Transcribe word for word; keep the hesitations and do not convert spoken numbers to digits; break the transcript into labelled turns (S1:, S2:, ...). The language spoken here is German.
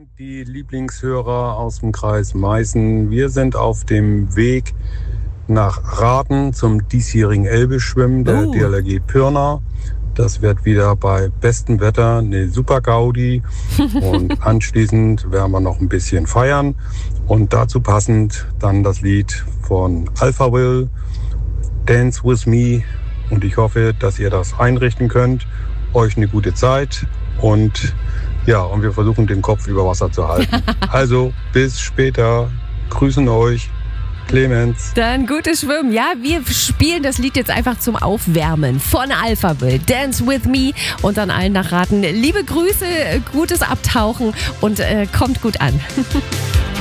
S1: Die Lieblingshörer aus dem Kreis Meißen. Wir sind auf dem Weg nach Rathen zum diesjährigen Elbe-Schwimmen der
S2: Oh.
S1: D L R G Pirna. Das wird wieder bei bestem Wetter eine super Gaudi. Und anschließend werden wir noch ein bisschen feiern. Und dazu passend dann das Lied von Alphaville, Dance With Me. Und ich hoffe, dass ihr das einrichten könnt. Euch eine gute Zeit. Und ja, und wir versuchen den Kopf über Wasser zu halten. Also bis später. Grüßen euch. Clemens.
S2: Dann gutes Schwimmen. Ja, wir spielen das Lied jetzt einfach zum Aufwärmen von Alphaville. Dance With Me und dann allen nach Rathen. Liebe Grüße, gutes Abtauchen und äh, kommt gut an.